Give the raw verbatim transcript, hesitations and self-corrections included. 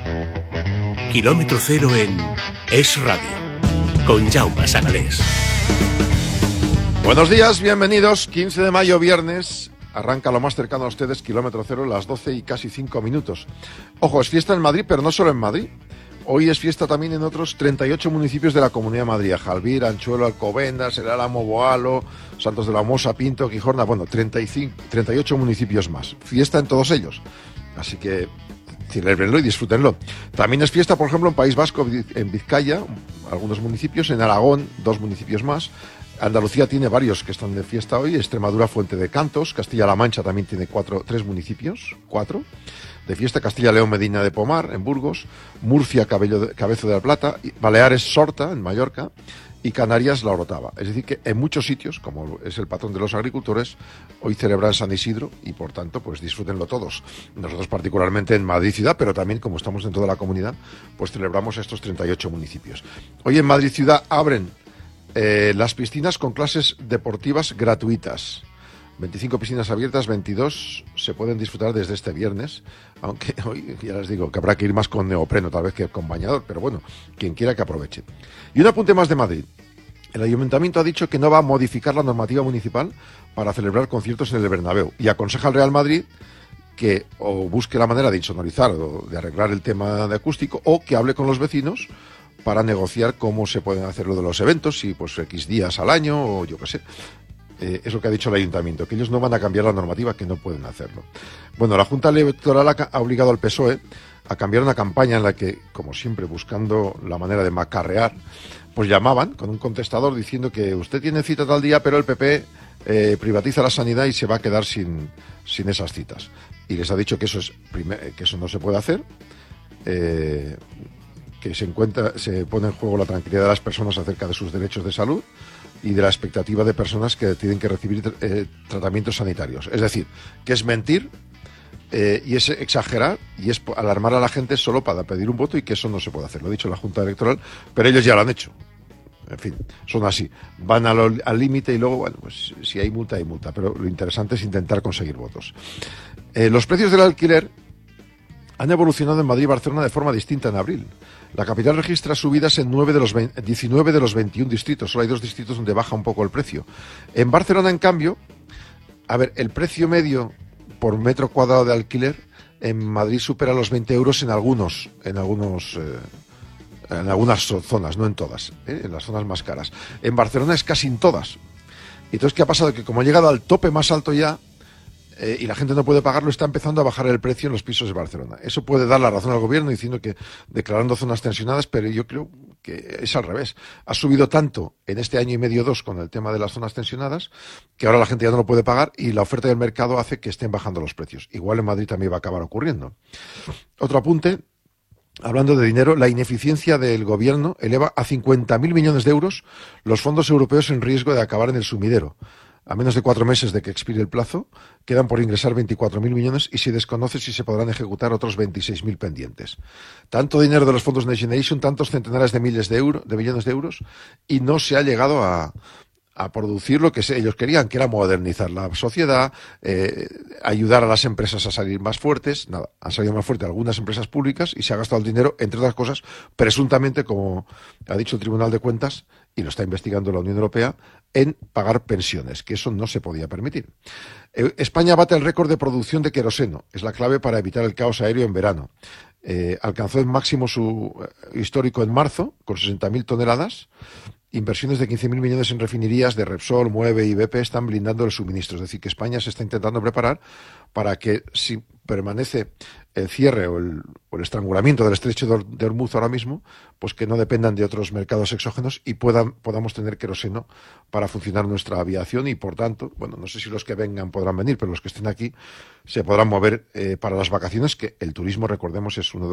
Kilómetro cero en Es Radio, con Jaume Sagalés. Buenos días, bienvenidos. quince de mayo, viernes. Arranca lo más cercano a ustedes, Kilómetro Cero, las doce y casi cinco minutos. Ojo, es fiesta en Madrid, pero no solo en Madrid. Hoy es fiesta también en otros treinta y ocho municipios de la Comunidad de Madrid. Jalbir, Anchuelo, Alcobendas, El Álamo, Boalo, Santos de la Mosa, Pinto, Quijorna. Bueno, treinta y cinco, treinta y ocho municipios más. Fiesta en todos ellos. Así que celébrenlo y disfrútenlo. También es fiesta, por ejemplo, en País Vasco, en Vizcaya, algunos municipios. En Aragón, dos municipios más. Andalucía tiene varios que están de fiesta hoy. Extremadura, Fuente de Cantos. Castilla-La Mancha también tiene cuatro, tres municipios, cuatro de fiesta. Castilla-León, Medina de Pomar, en Burgos. Murcia, Cabello de, Cabezo de la Plata. Baleares, Sorta, en Mallorca. Y Canarias, La Orotava. Es decir, que en muchos sitios, como es el patrón de los agricultores, hoy celebran San Isidro y, por tanto, pues disfrútenlo todos. Nosotros particularmente en Madrid ciudad, pero también, como estamos en toda la comunidad, pues celebramos estos treinta y ocho municipios. Hoy en Madrid ciudad abren Eh, las piscinas con clases deportivas gratuitas. veinticinco piscinas abiertas, veintidós se pueden disfrutar desde este viernes, aunque hoy ya les digo que habrá que ir más con neopreno tal vez que con bañador, pero bueno, quien quiera que aproveche. Y un apunte más de Madrid. El Ayuntamiento ha dicho que no va a modificar la normativa municipal para celebrar conciertos en el Bernabéu y aconseja al Real Madrid que o busque la manera de insonorizar o de arreglar el tema de acústico o que hable con los vecinos para negociar cómo se pueden hacer lo de los eventos, si pues X días al año o yo qué sé. Eh, es lo que ha dicho el Ayuntamiento, que ellos no van a cambiar la normativa, que no pueden hacerlo. Bueno, la Junta Electoral ha, ha obligado al P S O E a cambiar una campaña en la que, como siempre, buscando la manera de macarrear, pues llamaban con un contestador diciendo que usted tiene cita tal día, pero el P P eh, privatiza la sanidad y se va a quedar sin, sin esas citas. Y les ha dicho que eso, es primer, que eso no se puede hacer, eh, que se encuentra, se pone en juego la tranquilidad de las personas acerca de sus derechos de salud y de la expectativa de personas que tienen que recibir eh, tratamientos sanitarios. Es decir, que es mentir eh, y es exagerar y es alarmar a la gente solo para pedir un voto y que eso no se puede hacer. Lo ha dicho la Junta Electoral, pero ellos ya lo han hecho. En fin, son así. Van al límite y luego, bueno, pues si hay multa, hay multa. Pero lo interesante es intentar conseguir votos. Eh, los precios del alquiler han evolucionado en Madrid y Barcelona de forma distinta en abril. La capital registra subidas en nueve de los veinte, diecinueve de los veintiún distritos. Solo hay dos distritos donde baja un poco el precio. En Barcelona, en cambio, a ver, el precio medio por metro cuadrado de alquiler en Madrid supera los veinte euros en algunos, en algunos, eh, en algunas zonas, no en todas, ¿eh? En las zonas más caras. En Barcelona es casi en todas. Entonces, ¿qué ha pasado? Que como ha llegado al tope más alto ya, Eh, y la gente no puede pagarlo, está empezando a bajar el precio en los pisos de Barcelona. Eso puede dar la razón al gobierno diciendo que declarando zonas tensionadas, pero yo creo que es al revés. Ha subido tanto en este año y medio dos con el tema de las zonas tensionadas que ahora la gente ya no lo puede pagar y la oferta del mercado hace que estén bajando los precios. Igual en Madrid también va a acabar ocurriendo. Otro apunte. Hablando de dinero, la ineficiencia del gobierno eleva a cincuenta mil millones de euros los fondos europeos en riesgo de acabar en el sumidero. A menos de cuatro meses de que expire el plazo, quedan por ingresar veinticuatro mil millones y se desconoce si se podrán ejecutar otros veintiséis mil pendientes. Tanto dinero de los fondos Next Generation, tantos centenares de miles de euros, de millones de euros, y no se ha llegado a, a producir lo que ellos querían, que era modernizar la sociedad, eh, ayudar a las empresas a salir más fuertes. Nada, han salido más fuertes algunas empresas públicas y se ha gastado el dinero, entre otras cosas, presuntamente, como ha dicho el Tribunal de Cuentas, y lo está investigando la Unión Europea, en pagar pensiones, que eso no se podía permitir. Eh, España bate el récord de producción de queroseno. Es la clave para evitar el caos aéreo en verano. Eh, alcanzó el máximo su eh, histórico en marzo, con sesenta mil toneladas. Inversiones de quince mil millones en refinerías de Repsol, Moeve y B P están blindando el suministro. Es decir, que España se está intentando preparar para que, si permanece el cierre o el, o el estrangulamiento del estrecho de Hormuz ahora mismo, pues que no dependan de otros mercados exógenos y puedan, podamos tener queroseno para funcionar nuestra aviación y, por tanto, bueno, no sé si los que vengan podrán venir, pero los que estén aquí se podrán mover eh, para las vacaciones, que el turismo, recordemos, es uno de